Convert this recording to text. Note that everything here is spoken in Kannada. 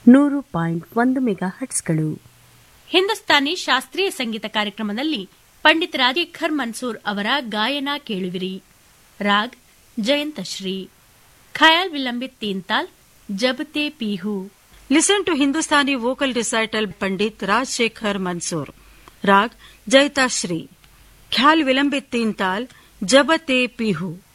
100.1 ಮೆಗಾಹರ್ಟ್ಸ್ಗಳು. ಹಿಂದೂಸ್ತಾನಿ ಶಾಸ್ತ್ರೀಯ ಸಂಗೀತ ಕಾರ್ಯಕ್ರಮದಲ್ಲಿ ಪಂಡಿತ್ ರಾಜಶೇಖರ್ ಮನ್ಸೂರ್ ಅವರ ಗಾಯನ ಕೇಳುವಿರಿ. Raag ಜಯಂತಶ್ರೀ. Khayal vilambit ತೀನ್-ತಾಲ್ ಜಬತೆ ಪೀಹು. Listen to Hindustani vocal recital Pandit Rajshekhar Mansoor. Rag Jaitashri. Khyal Vilambit Teen Tal Jabate Pihu.